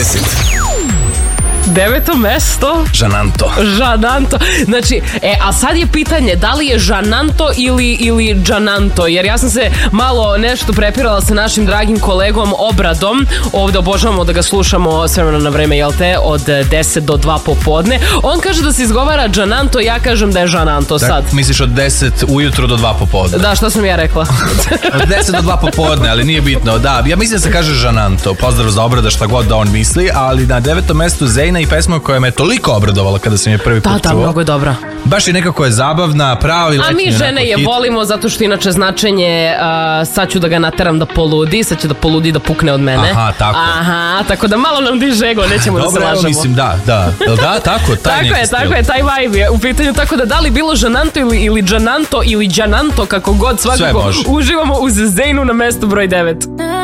10. 9. mesto. Žananto. Znači, a sad je pitanje da li je Žananto ili Džananto, jer ja sam se malo nešto prepirala sa našim dragim kolegom Obradom, ovde obožavamo da ga slušamo s vremena na vreme, jel te, od 10 do 2 popodne. On kaže da se izgovara Džananto, ja kažem da je Žananto sad. Misliš od 10 ujutro do 2 popodne? Da, što sam ja rekla? Od 10 do 2 popodne, ali nije bitno. Da, ja mislim da se kaže Žananto. Pozdrav za Obrada, šta god da on misli, ali na 9. mestu Zejna i pesma koja me toliko obradovala kada sam je prvi put čuo. Da, mnogo je dobra. Baš je nekako je zabavna, pravi letnji. A mi žene je volimo zato što inače značenje sad ću da ga nateram da poludi, sad će da poludi da pukne od mene. Aha, tako da malo nam diže ego, nećemo da se lažemo. Dobro, mislim, da. Tako, tako je, taj vibe je u pitanju, tako da li bilo Žananto ili Džananto ili Džananto, kako god, svakako uživamo uz Zejnu na mestu broj 9.